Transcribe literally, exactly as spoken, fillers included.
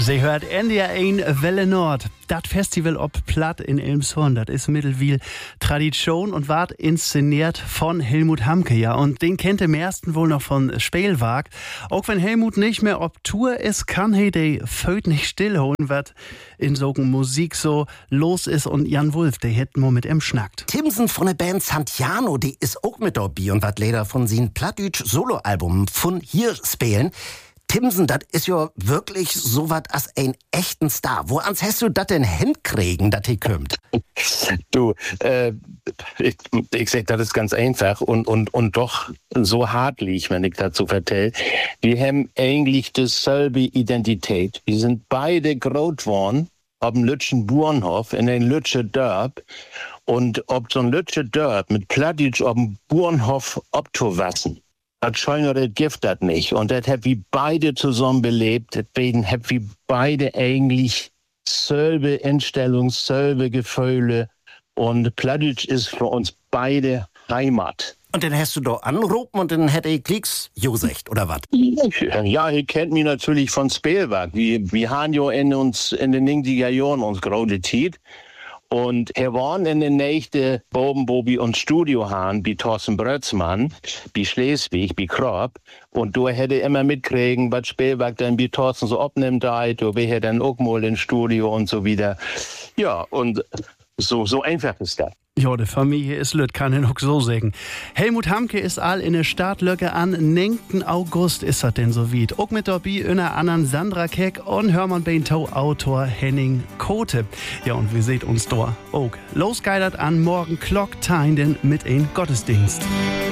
Sie hört N D R eins Welle Nord. Das Festival ob Platt in Elmshorn, das ist mittlerweile Tradition und ward inszeniert von Helmut Hamke, ja. Und den kennt im ersten wohl noch von Spielwag. Auch wenn Helmut nicht mehr ob Tour ist, kann he die Föt nicht stillholen, was in so Musik so los ist. Und Jan Wulff, der hätt nur mit ihm schnackt. Timsen von der Band Santiano, die ist auch mit dabei und wat leider von sin Plattdütsch Soloalbum von hier spielen. Timsen, das ist ja wirklich so was als ein echten Star. Wo ans hast du das denn hinkriegen, dass he kommt? Du, äh, ich, ich sag, das ist ganz einfach und, und, und doch so hartlich, wenn ich dazu vertell. Wir haben eigentlich dieselbe Identität. Wir sind beide groß geworden auf dem Lütschen Burenhof in den Lütsche Dörp. Und ob so ein Lütsche Dörp mit Plattdeutsch auf dem Burenhof obzuwassen, das scheint das Gift das nicht. Und das haben wir beide zusammen belebt. Deswegen haben wir beide eigentlich selbe Einstellung, selbe Gefühle. Und Plattdeutsch ist für uns beide Heimat. Und dann hast du da anrufen und dann hätte ich Klicks Josecht, oder was? Ja, ihr kennt mich natürlich von Spielwag. Wir, wir haben ja in uns, in den neunziger Jahren uns große Zeit. Und er waren in den nächsten Boben, Bobi und Studio haben, wie Thorsten Brötzmann, wie Schleswig, wie Kropp. Und du hätte immer mitkriegen, was Spielwag dann wie Thorsten so abnimmt, da, du wäre dann auch mal ins Studio und so wieder. Ja, und so, so einfach ist das. Ja, die Familie ist lüt, kann ich noch so sagen. Helmut Hamke ist all in der Startlöcke an neunten August ist das denn so weit. Auch mit dabei einer anderen Sandra Keck und Hermann Beintau Autor Henning Kote. Ja, und wir seht uns da auch. Los geilert an morgen Clock Time denn mit ein Gottesdienst.